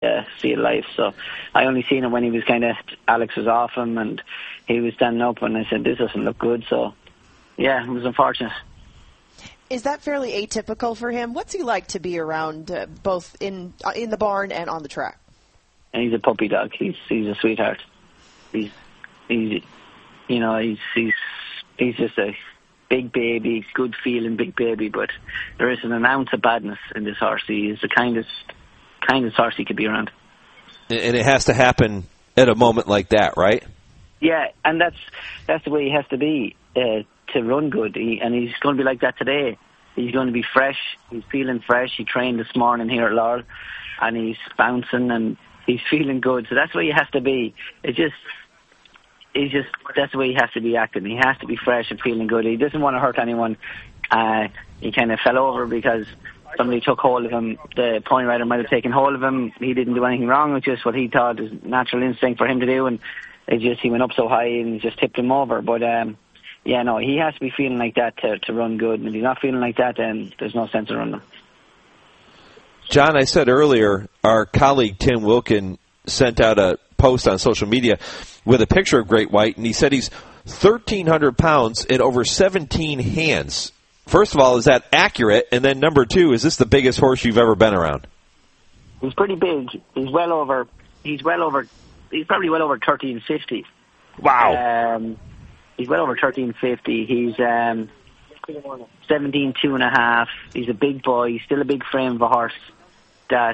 see it live. So I only seen it when he was Alex was off him and he was standing up, and I said, this doesn't look good. So, yeah, it was unfortunate. Is that fairly atypical for him? What's he like to be around both in the barn and on the track? And he's a puppy dog. He's a sweetheart. He's just a big baby, good feeling big baby, but there isn't an ounce of badness in this horse. He is the kindest horse he could be around. And it has to happen at a moment like that, right? Yeah, and that's the way he has to be to run good. And he's going to be like that today. He's going to be fresh. He's feeling fresh. He trained this morning here at Laurel, and he's bouncing and he's feeling good. So that's the way he has to be. That's the way he has to be acting. He has to be fresh and feeling good. He doesn't want to hurt anyone. He kind of fell over because somebody took hold of him. The pony rider might have taken hold of him. He didn't do anything wrong. It was just what he thought is natural instinct for him to do, and he went up so high and just tipped him over. But he has to be feeling like that to run good. And if he's not feeling like that, then there's no sense in running. John, I said earlier, our colleague Tim Wilkin sent out a post on social media with a picture of Great White, and he said he's 1,300 pounds in over 17 hands. First of all, is that accurate? And then number two, is this the biggest horse you've ever been around? He's pretty big. He's probably well over 1350. Wow. He's well over 1350. He's 17, 2.5. He's a big boy. He's still a big frame of a horse that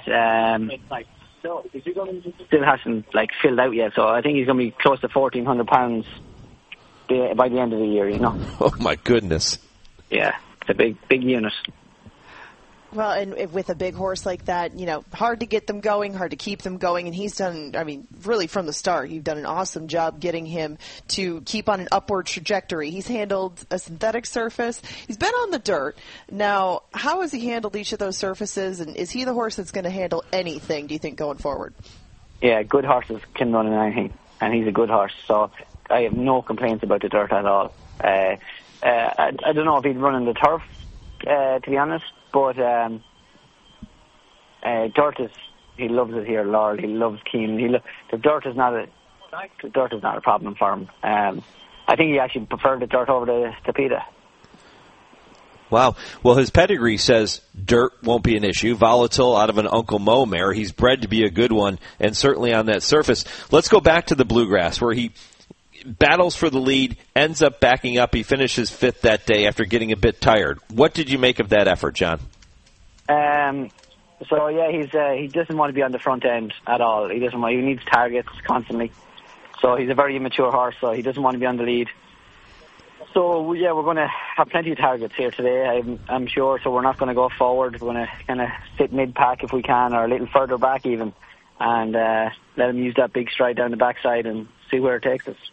still hasn't filled out yet. So I think he's going to be close to 1,400 pounds by the end of the year. Oh my goodness. Yeah, it's a big unit. Well, and with a big horse like that, hard to get them going, hard to keep them going, and he's done, really from the start, you've done an awesome job getting him to keep on an upward trajectory. He's handled a synthetic surface. He's been on the dirt. Now, how has he handled each of those surfaces, and is he the horse that's going to handle anything, do you think, going forward? Yeah, good horses can run in anything, and he's a good horse, so I have no complaints about the dirt at all. I don't know if he'd run in the turf, to be honest. But dirt he loves it here, Lord. He loves Keeneland. The dirt is not a problem for him. I think he actually preferred the dirt over the Tapeta. Wow. Well, his pedigree says dirt won't be an issue. Volatile out of an Uncle Mo mare. He's bred to be a good one, and certainly on that surface. Let's go back to the Bluegrass, where he battles for the lead, ends up backing up. He finishes fifth that day after getting a bit tired. What did you make of that effort, John? He doesn't want to be on the front end at all. He needs targets constantly. So he's a very immature horse, so he doesn't want to be on the lead. So, yeah, we're going to have plenty of targets here today, I'm sure. So we're not going to go forward. We're going to kind of sit mid-pack if we can, or a little further back even, and let him use that big stride down the backside and see where it takes us.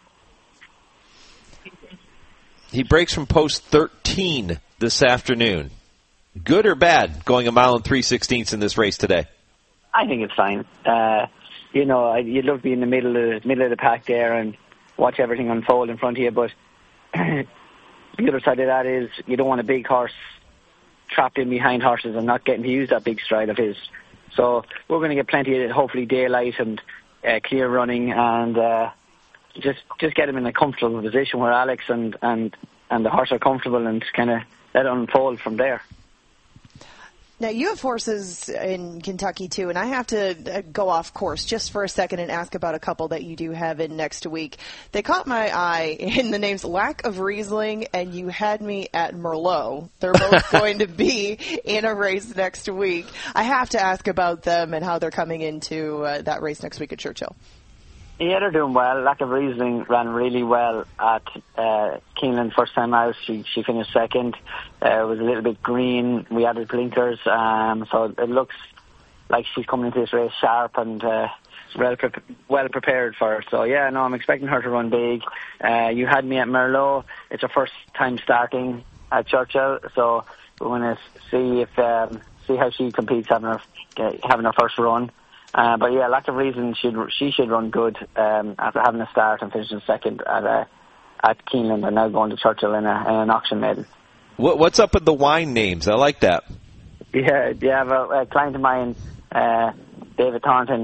He breaks from post 13 this afternoon. Good or bad going 1 mile and 3/16 in this race today? I think it's fine. You'd love to be in the middle of the pack there and watch everything unfold in front of you, but the other side of that is you don't want a big horse trapped in behind horses and not getting to use that big stride of his. So we're going to get plenty of, hopefully, daylight and clear running, and just get him in a comfortable position where Alex and the horse are comfortable, and kind of let it unfold from there. Now, you have horses in Kentucky, too, and I have to go off course just for a second and ask about a couple that you do have in next week. They caught my eye in the names Lack of Riesling, and you had me at Merlot. They're both going to be in a race next week. I have to ask about them and how they're coming into that race next week at Churchill. Yeah, they're doing well. Lack of Riesling ran really well at Keeneland first time out. She finished second. It was a little bit green. We added blinkers, so it looks like she's coming into this race sharp and well prepared for it. So yeah, no, I'm expecting her to run big. You had me at Merlot. It's her first time starting at Churchill, so we're going to see how she competes having her first run. But yeah, Lack of Reason, she should run good after having a start and finishing second at Keeneland, and now going to Churchill in an auction maiden. What's up with the wine names? I like that. Yeah, a client of mine, David Thornton,